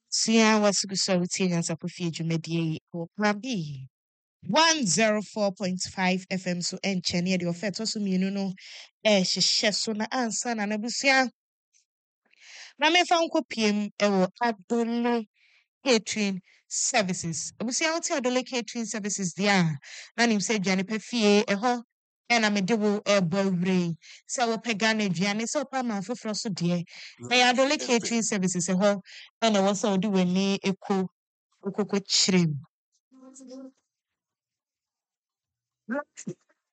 Sia was so and Sapofia Jumedi or Prabi 104.5 FM so enchenia the offer so me no hyehyɛ so na ansa na nabusia na me fa nko piem ewo Adole catering services. Abusia wote Adole catering services dia na nim se aduane pa fie ɛhɔ ɛna me de wo ɛbɔ wure sɛ wɔpɛ Ghana aduane sɛ ɔpa ma foforɔ so deɛ na yɛ Adole catering services ɛhɔ ɛna wɔ sɛ ɔde w'ani ɛkɔ okoko kyerem.